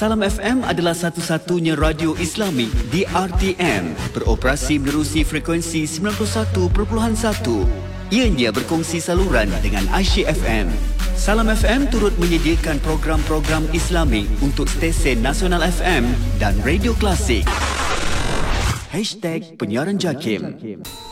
Salam FM adalah satu-satunya radio Islami di RTM, beroperasi menerusi frekuensi 91.1. Ianya berkongsi saluran dengan Aisyah FM. Salam FM turut menyediakan program-program Islami untuk stesen Nasional FM dan Radio Klasik. #Penyiaran JAKIM.